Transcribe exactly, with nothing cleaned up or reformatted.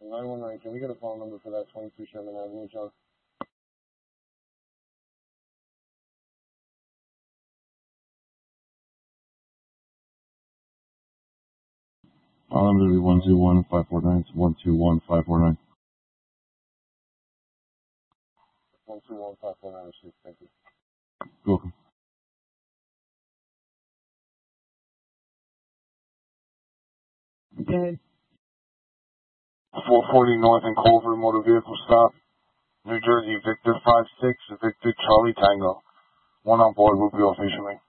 nine one nine, can we get a phone number for that twenty-two Sherman Avenue, John? Phone number will be one two one five four nine. one two one five four nine. one two one five four nine, thank you. You're welcome. Okay. four forty North and Culver, motor vehicle stop. New Jersey, Victor five six, Victor Charlie Tango. One on board, will be officially.